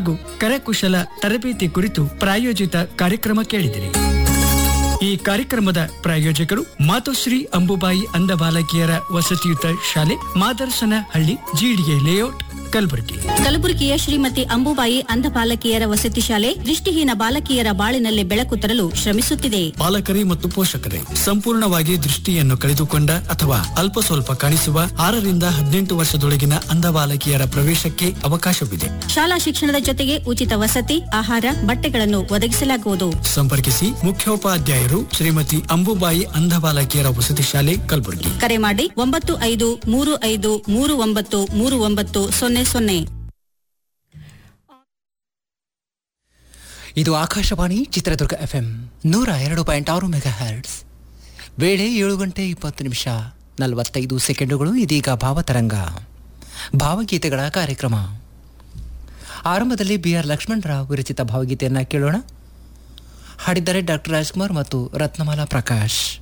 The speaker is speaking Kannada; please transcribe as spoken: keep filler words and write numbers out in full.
ಹಾಗೂ ಕರಕುಶಲ ತರಬೇತಿ ಕುರಿತು ಪ್ರಾಯೋಜಿತ ಕಾರ್ಯಕ್ರಮ ಕೇಳಿದಿರಿ. ಈ ಕಾರ್ಯಕ್ರಮದ ಪ್ರಾಯೋಜಕರು ಮಾತೋಶ್ರೀ ಅಂಬುಬಾಯಿ ಅಂಧ ಬಾಲಕಿಯರ ವಸತಿಯುತ ಶಾಲೆ, ಮಾದರ್ಸನ ಹಳ್ಳಿ, ಜಿಡಿಎ ಲೇಔಟ್, ಕಲಬುರಗಿ. ಕಲಬುರಗಿಯ ಶ್ರೀಮತಿ ಅಂಬುಬಾಯಿ ಅಂಧ ಬಾಲಕಿಯರ ವಸತಿ ಶಾಲೆ ದೃಷ್ಟಿಹೀನ ಬಾಲಕಿಯರ ಬಾಳಿನಲ್ಲಿ ಬೆಳಕು ತರಲು ಶ್ರಮಿಸುತ್ತಿದೆ. ಪಾಲಕರೇ ಮತ್ತು ಪೋಷಕರೇ, ಸಂಪೂರ್ಣವಾಗಿ ದೃಷ್ಟಿಯನ್ನು ಕಳೆದುಕೊಂಡ ಅಥವಾ ಅಲ್ಪ ಸ್ವಲ್ಪ ಕಾಣಿಸುವ ಆರರಿಂದ ಹದಿನೆಂಟು ವರ್ಷದೊಳಗಿನ ಅಂಧ ಬಾಲಕಿಯರ ಪ್ರವೇಶಕ್ಕೆ ಅವಕಾಶವಿದೆ. ಶಾಲಾ ಶಿಕ್ಷಣದ ಜೊತೆಗೆ ಉಚಿತ ವಸತಿ, ಆಹಾರ, ಬಟ್ಟೆಗಳನ್ನು ಒದಗಿಸಲಾಗುವುದು. ಸಂಪರ್ಕಿಸಿ ಮುಖ್ಯೋಪಾಧ್ಯಾಯರು ಶ್ರೀಮತಿ ಅಂಬುಬಾಯಿ ಅಂಧ ಬಾಲಕಿಯರ ವಸತಿ ಶಾಲೆ, ಕಲಬುರಗಿ. ಕರೆ ಮಾಡಿ ಒಂಬತ್ತು ಐದು ಮೂರು ಐದು ಮೂರು ಒಂಬತ್ತು ಮೂರು ಒಂಬತ್ತು ಸೊನ್ನೆ ಸೊನ್ನೆ. ಇದು ಆಕಾಶವಾಣಿ ಚಿತ್ರದುರ್ಗ ಎಫ್ಎಂ ನೂರ ಎರಡು ಪಾಯಿಂಟ್ ಆರು ಮೆಗಾ ಹರ್ಟ್ಸ್. ವೇಳೆ ಏಳು ಗಂಟೆ ಇಪ್ಪತ್ತು ನಿಮಿಷ ನಲವತ್ತೈದು ಸೆಕೆಂಡುಗಳು. ಇದೀಗ ಭಾವತರಂಗ, ಭಾವಗೀತೆಗಳ ಕಾರ್ಯಕ್ರಮ. ಆರಂಭದಲ್ಲಿ ಬಿ ಆರ್ ಲಕ್ಷ್ಮಣರಾವ್ ವಿರಚಿತ ಭಾವಗೀತೆಯನ್ನು ಕೇಳೋಣ. ಹಾಡಿದ್ದಾರೆ ಡಾಕ್ಟರ್ ರಾಜ್ಕುಮಾರ್ ಮತ್ತು ರತ್ನಮಾಲಾ ಪ್ರಕಾಶ್.